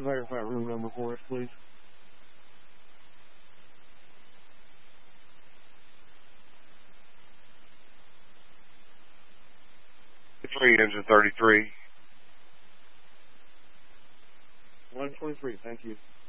verify room number for us, please? 333. 123, thank you.